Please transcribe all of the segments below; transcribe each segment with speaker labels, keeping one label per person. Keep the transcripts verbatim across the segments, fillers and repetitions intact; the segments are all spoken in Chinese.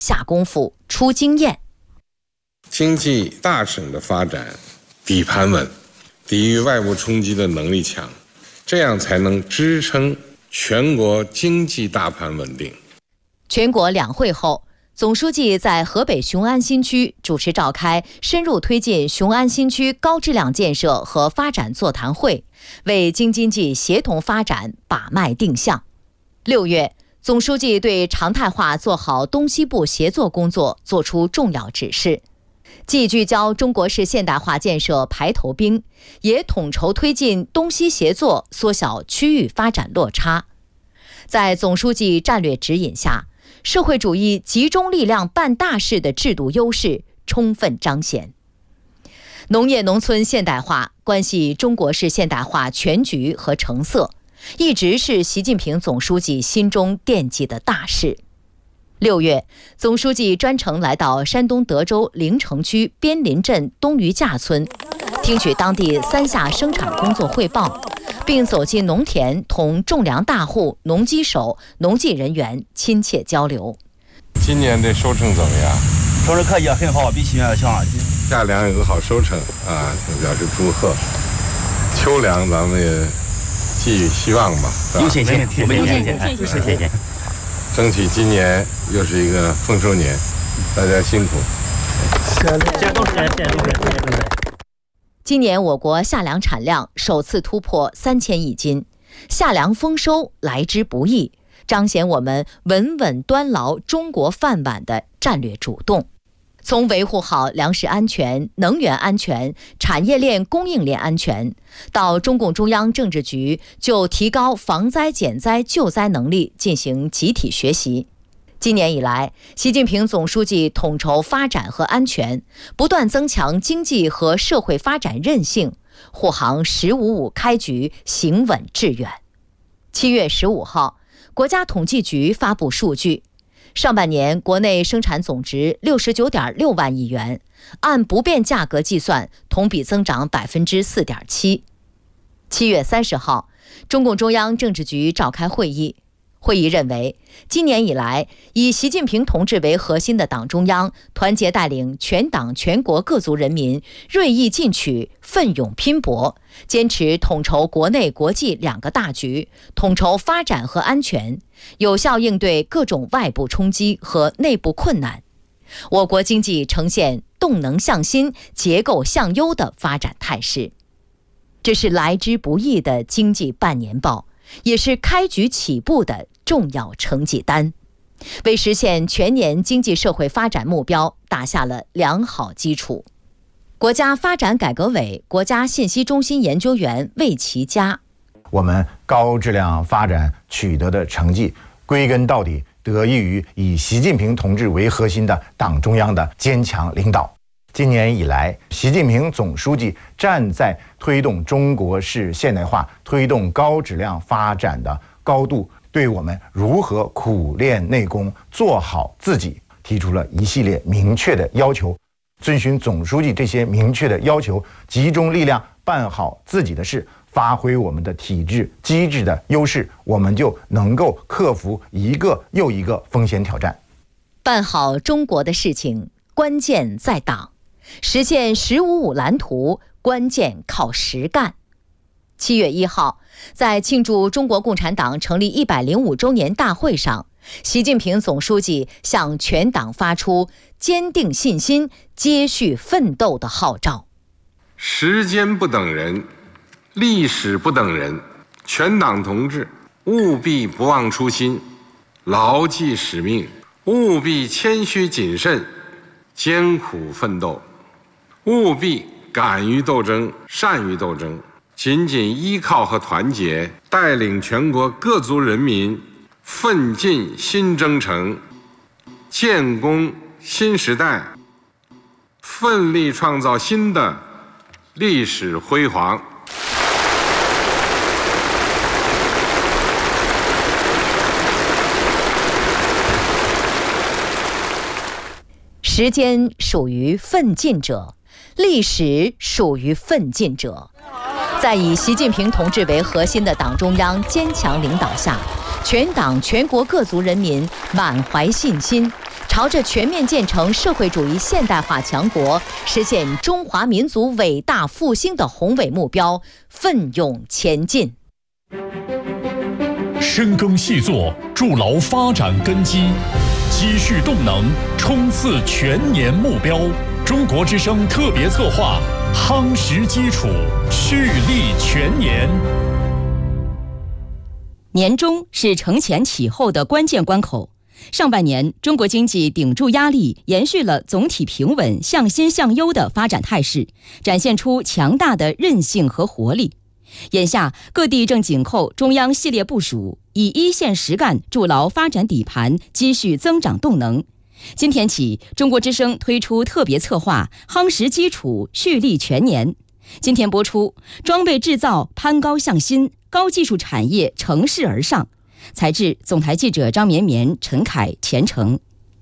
Speaker 1: 下功夫出经验。
Speaker 2: 经济大省的发展，底盘稳，抵御外部冲击的能力强，这样才能支撑全国经济大盘稳定。
Speaker 1: 全国两会后，总书记在河北雄安新区主持召开深入推进雄安新区高质量建设和发展座谈会，为京津冀协同发展把脉定向。六月，总书记对常态化做好东西部协作工作作出重要指示，既聚焦中国式现代化建设排头兵，也统筹推进东西协作，缩小区域发展落差。在总书记战略指引下，社会主义集中力量办大事的制度优势充分彰显。农业农村现代化关系中国式现代化全局和成色，一直是习近平总书记心中惦记的大事。六月，总书记专程来到山东德州临城区边林镇东余架村，听取当地三下生产工作汇报，并走进农田，同种粮大户、农机手、农技人员亲切交流。
Speaker 2: 今年的收成怎么样？
Speaker 3: 收成可以，很好，比去年要强。
Speaker 2: 夏粮有个好收成啊，表示祝贺。秋粮咱们也寄予希望吧，
Speaker 3: 有信心，我们有信心，有信心。
Speaker 2: 争取今年又是一个丰收年，大家辛苦。
Speaker 3: 谢谢董事长，谢谢董事长。
Speaker 1: 今年我国夏粮产量首次突破三千亿斤，夏粮丰收来之不易，彰显我们稳稳端牢中国饭碗的战略主动。从维护好粮食安全、能源安全、产业链供应链安全，到中共中央政治局就提高防灾减灾救灾能力进行集体学习。今年以来，习近平总书记统筹发展和安全，不断增强经济和社会发展韧性，护航“十五五”开局行稳致远。七月十五号，国家统计局发布数据，上半年国内生产总值六十九点六万亿元，按不变价格计算，同比增长百分之四点七。七月三十号，中共中央政治局召开会议。会议认为，今年以来，以习近平同志为核心的党中央团结带领全党全国各族人民锐意进取、奋勇拼搏，坚持统筹国内国际两个大局，统筹发展和安全，有效应对各种外部冲击和内部困难。我国经济呈现动能向新、结构向优的发展态势。这是来之不易的经济半年报，也是开局起步的重要成绩单，为实现全年经济社会发展目标打下了良好基础。国家发展改革委国家信息中心研究员魏其佳：
Speaker 4: 我们高质量发展取得的成绩，归根到底得益于以习近平同志为核心的党中央的坚强领导。今年以来，习近平总书记站在推动中国式现代化、推动高质量发展的高度，对我们如何苦练内功、做好自己提出了一系列明确的要求。遵循总书记这些明确的要求，集中力量办好自己的事，发挥我们的体制机制的优势，我们就能够克服一个又一个风险挑战。
Speaker 1: 办好中国的事情，关键在党；实现“十五五”蓝图，关键靠实干。七月一号，在庆祝中国共产党成立一百零五周年大会上，习近平总书记向全党发出坚定信心、接续奋斗的号召。
Speaker 2: 时间不等人，历史不等人，全党同志务必不忘初心，牢记使命，务必谦虚谨慎，艰苦奋斗，务必敢于斗争，善于斗争，紧紧依靠和团结，带领全国各族人民奋进新征程，建功新时代，奋力创造新的历史辉煌。
Speaker 1: 时间属于奋进者，历史属于奋进者。在以习近平同志为核心的党中央坚强领导下，全党全国各族人民满怀信心， 朝着全面建成社会主义现代化强国、实现中华民族伟大复兴的宏伟目标奋勇前进。
Speaker 5: 深耕细作，筑牢发展根基，积蓄动能，冲刺全年目标。中国之声特别策划，夯实基础，蓄力全年。
Speaker 6: 年终是承前启后的关键关口。上半年，中国经济顶住压力，延续了总体平稳、向新向优的发展态势，展现出强大的韧性和活力。眼下，各地正紧扣中央系列部署，以一线实干筑牢发展底盘，积蓄增长动能。今天起，中国之声推出特别策划，夯实基础，蓄力全年。今天播出，装备制造攀高向新，高技术产业乘势而上。采制总台记者张绵绵、陈凯、钱成。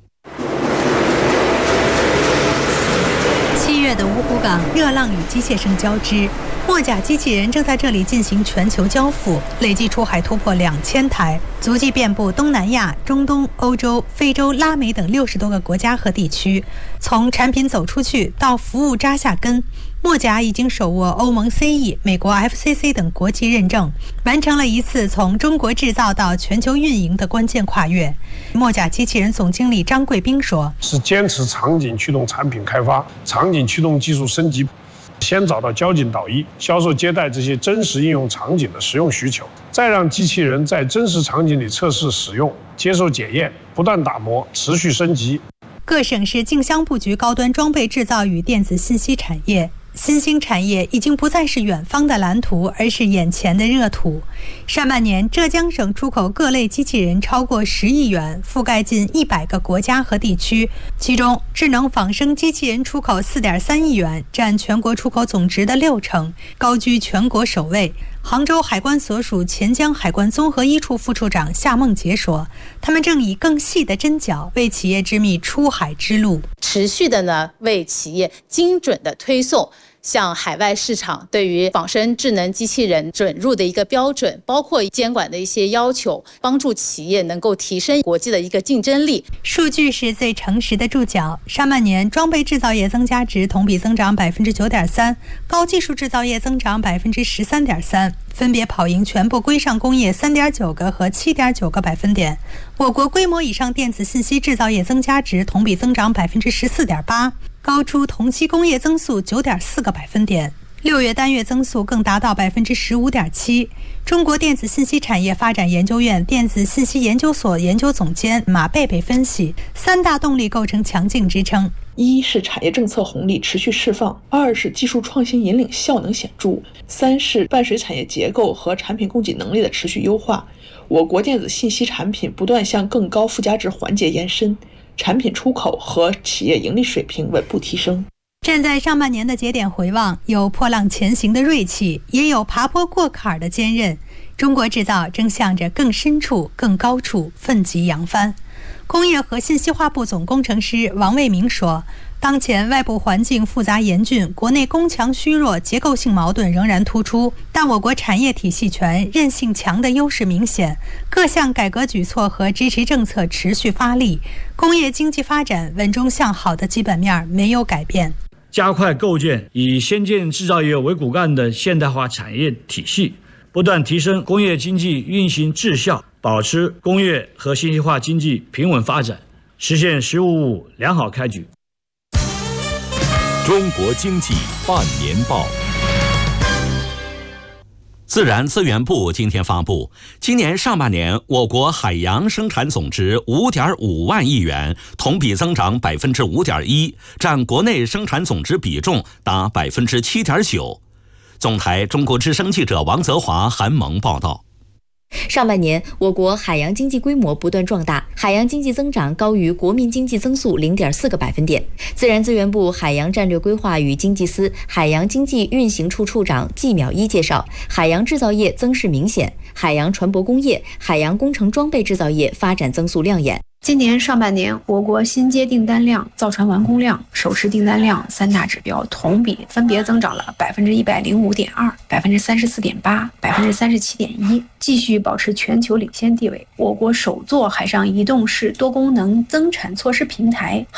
Speaker 7: 七月的芜湖港热浪与机械声交织，墨甲机器人正在这里进行全球交付，累计出海突破两千台，足迹遍布东南亚、中东、欧洲、非洲、拉美等六十多个国家和地区。从产品走出去到服务扎下根，墨甲已经手握欧盟 C E、美国 F C C 等国际认证，完成了一次从中国制造到全球运营的关键跨越。墨甲机器人总经理张贵斌说：“
Speaker 8: 是坚持场景驱动产品开发，场景驱动技术升级，先找到交警导医、销售接待这些真实应用场景的实用需求，再让机器人在真实场景里测试使用，接受检验，不断打磨，持续升级。”
Speaker 7: 各省市竞相布局高端装备制造与电子信息产业。新兴产业已经不再是远方的蓝图，而是眼前的热土。上半年，浙江省出口各类机器人超过十亿元，覆盖近一百个国家和地区。其中，智能仿生机器人出口四点三亿元，占全国出口总值的六成，高居全国首位。杭州海关所属钱江海关综合一处副处长夏梦杰说：“他们正以更细的针脚为企业织密出海之路，
Speaker 9: 持续的呢为企业精准的推送向海外市场对于仿生智能机器人准入的一个标准，包括监管的一些要求，帮助企业能够提升国际的一个竞争力。
Speaker 7: 数据是最诚实的注脚。上半年，装备制造业增加值同比增长百分之九点三，高技术制造业增长百分之十三点三，分别跑赢全部规上工业三点九个和七点九个百分点。我国规模以上电子信息制造业增加值同比增长百分之十四点八。高出同期工业增速九点四个百分点，六月单月增速更达到百分之十五点七。中国电子信息产业发展研究院电子信息研究所研究总监马贝贝分析，三大动力构成强劲支撑：
Speaker 10: 一是产业政策红利持续释放，二是技术创新引领效能显著，三是伴随产业结构和产品供给能力的持续优化，我国电子信息产品不断向更高附加值环节延伸，产品出口和企业盈利水平稳步提升。
Speaker 7: 站在上半年的节点回望，有破浪前行的锐气，也有爬坡过坎的坚韧。中国制造正向着更深处、更高处奋楫扬帆。工业和信息化部总工程师王卫明说：“当前外部环境复杂严峻，国内工强虚弱，结构性矛盾仍然突出，但我国产业体系全、韧性强的优势明显，各项改革举措和支持政策持续发力，工业经济发展稳中向好的基本面没有改变。”
Speaker 11: 加快构建以先进制造业为骨干的现代化产业体系，不断提升工业经济运行质效，保持工业和信息化经济平稳发展，实现“十五五”良好开局。
Speaker 5: 中国经济半年报。
Speaker 12: 自然资源部今天发布，今年上半年我国海洋生产总值五点五万亿元，同比增长百分之五点一，占国内生产总值比重达百分之七点九。总台中国之声记者王泽华、韩萌报道。
Speaker 13: 上半年，我国海洋经济规模不断壮大，海洋经济增长高于国民经济增速 零点四个百分点。自然资源部海洋战略规划与经济司海洋经济运行处处长季淼一介绍，海洋制造业增势明显，海洋船舶工业、海洋工程装备制造业发展增速亮眼。
Speaker 14: 今年上半年，我国新接订单量、造船完工量、首次订单量三大指标同比分别增长了百分之一百零五点二、百分之三十四点八、百分之三十七点一，继续保持全球领先地位。我国首座海上移动式多功能增产措施平台